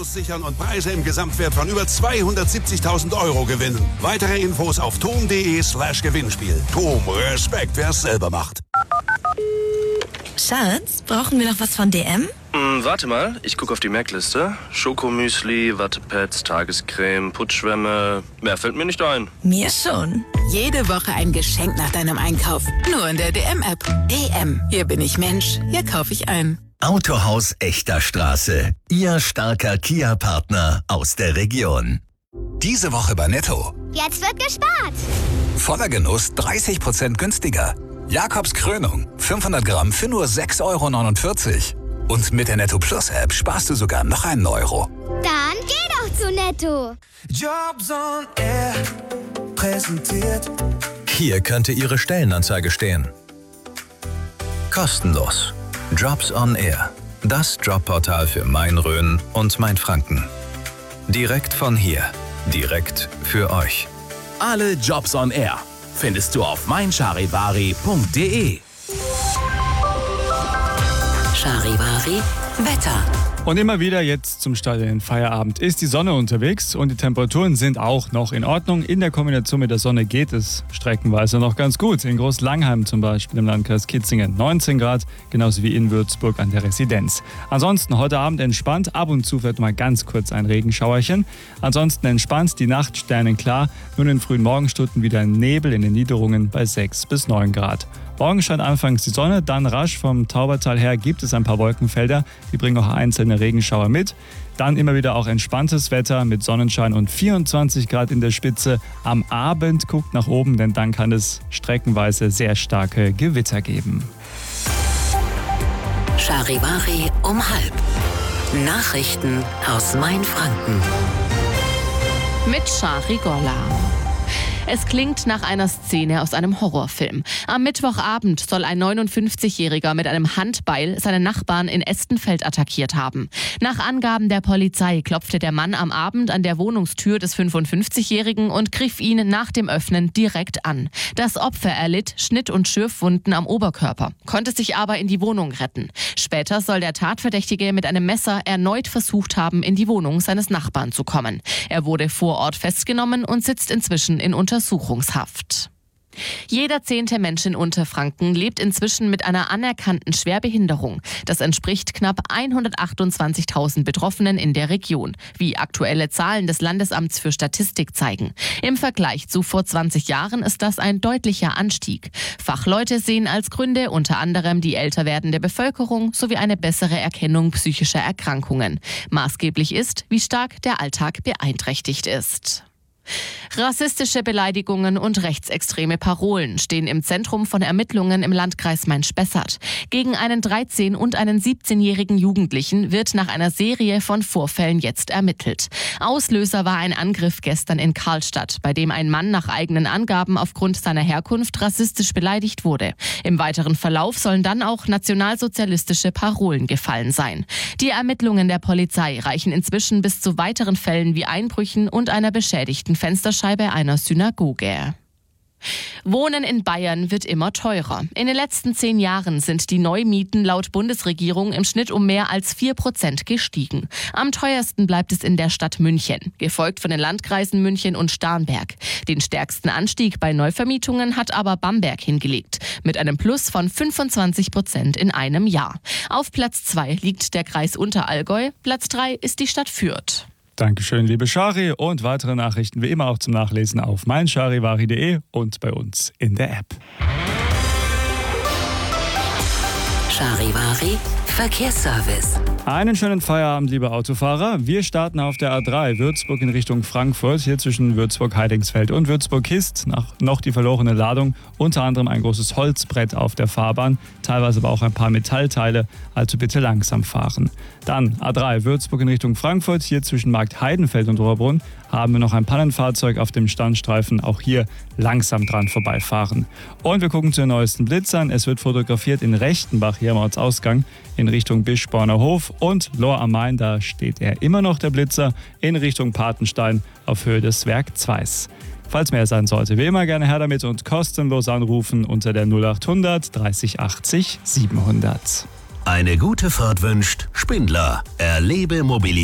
Sichern und Preise im Gesamtwert von über 270.000 Euro gewinnen. Weitere Infos auf tom.de/Gewinnspiel. Tom, Respekt, wer es selber macht. Schatz, brauchen wir noch was von DM? Warte mal, ich gucke auf die Merkliste. Schokomüsli, Wattepads, Tagescreme, Putzschwämme. Mehr fällt mir nicht ein. Mir schon. Jede Woche ein Geschenk nach deinem Einkauf. Nur in der DM-App. DM. Hier bin ich Mensch. Hier kaufe ich ein. Autohaus Echter Straße. Ihr starker Kia-Partner aus der Region. Diese Woche bei Netto. Jetzt wird gespart. Voller Genuss 30% günstiger. Jakobs Krönung. 500 Gramm für nur 6,49 €. Und mit der Netto Plus App sparst du sogar noch einen Euro. Dann geh doch zu Netto. Jobs on Air präsentiert. Hier könnte Ihre Stellenanzeige stehen. Kostenlos. Jobs on Air. Das Jobportal für Main-Rhön und Main-Franken. Direkt von hier. Direkt für euch. Alle Jobs on Air findest du auf meincharivari.de. Charivari Wetter. Und immer wieder jetzt zum Start in den Feierabend ist die Sonne unterwegs und die Temperaturen sind auch noch in Ordnung. In der Kombination mit der Sonne geht es streckenweise noch ganz gut. In Groß-Langheim zum Beispiel im Landkreis Kitzingen 19 Grad, genauso wie in Würzburg an der Residenz. Ansonsten heute Abend entspannt, ab und zu fällt mal ganz kurz ein Regenschauerchen. Ansonsten entspannt, die Nacht sternenklar, nur in den frühen Morgenstunden wieder Nebel in den Niederungen bei 6 bis 9 Grad. Morgen scheint anfangs die Sonne, dann rasch vom Taubertal her gibt es ein paar Wolkenfelder. Die bringen auch einzelne Regenschauer mit. Dann immer wieder auch entspanntes Wetter mit Sonnenschein und 24 Grad in der Spitze. Am Abend guckt nach oben, denn dann kann es streckenweise sehr starke Gewitter geben. Charivari um 12:30. Nachrichten aus Main-Franken. Mit Shari Golla. Es klingt nach einer Szene aus einem Horrorfilm. Am Mittwochabend soll ein 59-Jähriger mit einem Handbeil seinen Nachbarn in Estenfeld attackiert haben. Nach Angaben der Polizei klopfte der Mann am Abend an der Wohnungstür des 55-Jährigen und griff ihn nach dem Öffnen direkt an. Das Opfer erlitt Schnitt- und Schürfwunden am Oberkörper, konnte sich aber in die Wohnung retten. Später soll der Tatverdächtige mit einem Messer erneut versucht haben, in die Wohnung seines Nachbarn zu kommen. Er wurde vor Ort festgenommen und sitzt inzwischen in Untersuchungshaft. Jeder 10. Mensch in Unterfranken lebt inzwischen mit einer anerkannten Schwerbehinderung. Das entspricht knapp 128.000 Betroffenen in der Region, wie aktuelle Zahlen des Landesamts für Statistik zeigen. Im Vergleich zu vor 20 Jahren ist das ein deutlicher Anstieg. Fachleute sehen als Gründe unter anderem die älter werdende Bevölkerung sowie eine bessere Erkennung psychischer Erkrankungen. Maßgeblich ist, wie stark der Alltag beeinträchtigt ist. Rassistische Beleidigungen und rechtsextreme Parolen stehen im Zentrum von Ermittlungen im Landkreis Main-Spessart. Gegen einen 13- und einen 17-jährigen Jugendlichen wird nach einer Serie von Vorfällen jetzt ermittelt. Auslöser war ein Angriff gestern in Karlstadt, bei dem ein Mann nach eigenen Angaben aufgrund seiner Herkunft rassistisch beleidigt wurde. Im weiteren Verlauf sollen dann auch nationalsozialistische Parolen gefallen sein. Die Ermittlungen der Polizei reichen inzwischen bis zu weiteren Fällen wie Einbrüchen und einer beschädigten Fensterscheibe einer Synagoge. Wohnen in Bayern wird immer teurer. In den letzten 10 Jahren sind die Neumieten laut Bundesregierung im Schnitt um mehr als 4% gestiegen. Am teuersten bleibt es in der Stadt München, gefolgt von den Landkreisen München und Starnberg. Den stärksten Anstieg bei Neuvermietungen hat aber Bamberg hingelegt, mit einem Plus von 25% in einem Jahr. Auf Platz 2 liegt der Kreis Unterallgäu, Platz 3 ist die Stadt Fürth. Dankeschön, liebe Shari, und weitere Nachrichten wie immer auch zum Nachlesen auf meincharivari.de und bei uns in der App. Charivari Verkehrsservice. Einen schönen Feierabend, liebe Autofahrer. Wir starten auf der A3 Würzburg in Richtung Frankfurt. Hier zwischen Würzburg-Heidingsfeld und Würzburg-Hist noch die verlorene Ladung. Unter anderem ein großes Holzbrett auf der Fahrbahn, teilweise aber auch ein paar Metallteile. Also bitte langsam fahren. Dann A3 Würzburg in Richtung Frankfurt. Hier zwischen Markt Heidenfeld und Rohrbrunn haben wir noch ein Pannenfahrzeug auf dem Standstreifen. Auch hier langsam dran vorbeifahren. Und wir gucken zu den neuesten Blitzern. Es wird fotografiert in Rechtenbach hier am Ortsausgang in Richtung Bischborner Hof und Lohr am Main, da steht er immer noch, der Blitzer, in Richtung Patenstein auf Höhe des Werk 2. Falls mehr sein sollte, wie immer gerne her damit und kostenlos anrufen unter der 0800 30 80 700. Eine gute Fahrt wünscht Spindler. Erlebe Mobilität.